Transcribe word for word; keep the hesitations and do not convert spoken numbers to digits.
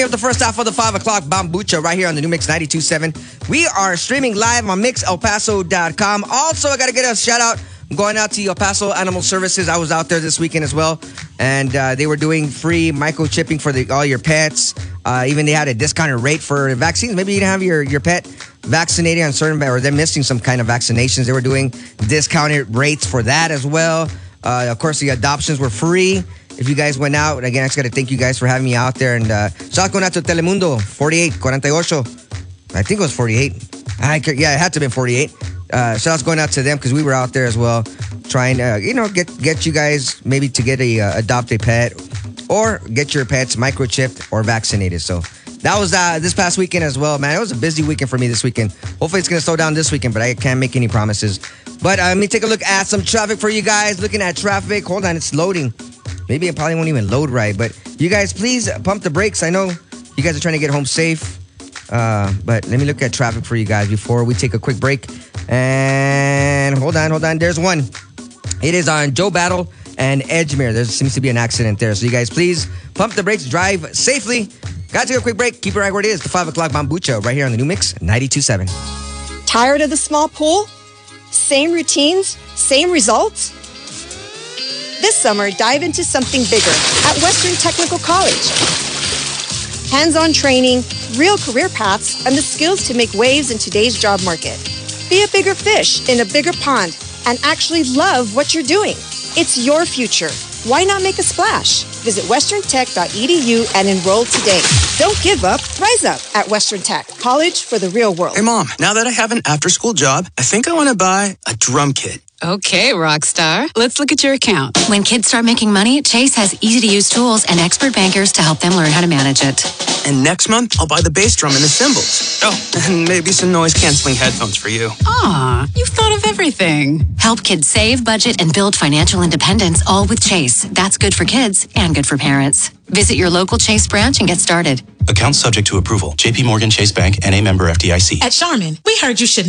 The first half of the five o'clock Bambucha right here on the New Mix ninety-two point seven. We are streaming live on mix el paso dot com. Also, I got to get a shout out. I'm going out to El Paso Animal Services. I was out there this weekend as well, and uh, they were doing free microchipping for the, all your pets. Uh, even they had a discounted rate for vaccines. Maybe you didn't have your, your pet vaccinated on certain, or they're missing some kind of vaccinations. They were doing discounted rates for that as well. Uh, of course, the adoptions were free. If you guys went out, again, I just got to thank you guys for having me out there. And uh, shout out going out to Telemundo, forty-eight, forty-eight. I think it was forty-eight. I could, yeah, it had to have been forty-eight. Uh, shout out going out to them because we were out there as well, trying to, you know, get get you guys maybe to get a uh, adopt a pet or get your pets microchipped or vaccinated. So that was uh, this past weekend as well, man. It was a busy weekend for me this weekend. Hopefully it's going to slow down this weekend, but I can't make any promises. But uh, let me take a look at some traffic for you guys. Looking at traffic. Hold on, it's loading. Maybe it probably won't even load right, but you guys, please pump the brakes. I know you guys are trying to get home safe, uh, but let me look at traffic for you guys before we take a quick break. And hold on, hold on. There's one. It is on Joe Battle and Edgemere. There seems to be an accident there. So you guys, please pump the brakes, drive safely. Got to take a quick break. Keep it right where it is. The five o'clock Bambucha right here on the New Mix ninety-two point seven. Tired of the small pool? Same routines? Same results? This summer, dive into something bigger at Western Technical College. Hands-on training, real career paths, and the skills to make waves in today's job market. Be a bigger fish in a bigger pond and actually love what you're doing. It's your future. Why not make a splash? Visit western tech dot e d u and enroll today. Don't give up, rise up at Western Tech, college for the real world. Hey, Mom, now that I have an after-school job, I think I want to buy a drum kit. Okay, rock star. Let's look at your account. When kids start making money, Chase has easy-to-use tools and expert bankers to help them learn how to manage it. And next month, I'll buy the bass drum and the cymbals. Oh, and maybe some noise-canceling headphones for you. Aw, you've thought of everything. Help kids save, budget, and build financial independence, all with Chase. That's good for kids and good for parents. Visit your local Chase branch and get started. Account subject to approval. J P Morgan Chase Bank, N A member F D I C. At Charmin, we heard you should